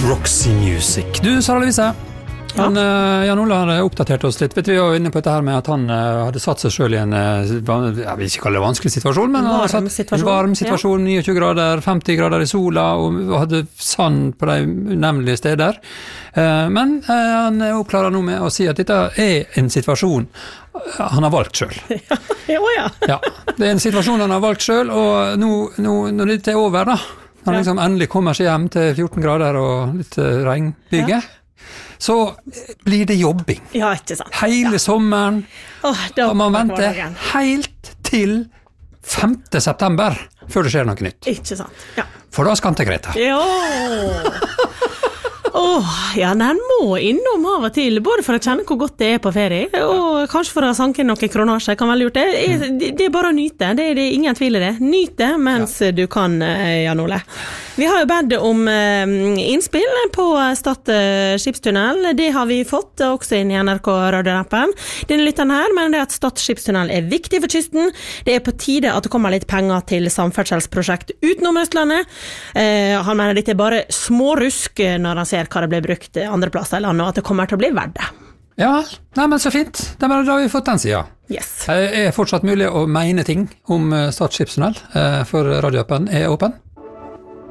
Roxy Music. Du, Sara Louise. Jan Ola har oppdatert oss litt. Vet vi var inne på dette her med at han hadde satt seg selv i en, jeg vil ikke kalle det vanskelig situasjon, men varm situasjon, 29 grader, 50 grader i sola, og hadde sand på de unevnelige steder. Men han oppklarer nå med å si at dette en situasjon han har valgt selv. Ja, det en situasjon han har valgt selv, og nå når dette over da, han liksom endelig kommer seg hjem til 14 grader og litt regnbyge, så blir det jobbing. Ja, ikke sant. Hele sommeren, og man venter helt til 5. september før det skjer noe nytt. Ikke sant, ja. For da skal han til Greta. Den må innom av og til, både for å kjenne hvor godt det på ferie, og kanskje for å sanke noen kronasjer, kan vel gjort det. Det bare å nyte, det er ingen tvil i det. Nyt det mens du kan, Jan Ole. Vi har jo bedt om innspill på Stad skipstunnel. Det har vi fått også inn i NRK radioappen. Denne lytteren her mener det at Stad skipstunnel er viktig for kysten. Det er på tide at det kommer litt penger til samferdselsprosjekt utenom Østlandet. Han mener dette er bare smårusk når han ser hva det blir brukt andre plasser i landet, og at det kommer til å bli verdt det. Ja, men så fint. Da har vi fått den siden. Yes. Er fortsatt mulig å mene ting om Stad skipstunnel, for radioappen er åpen?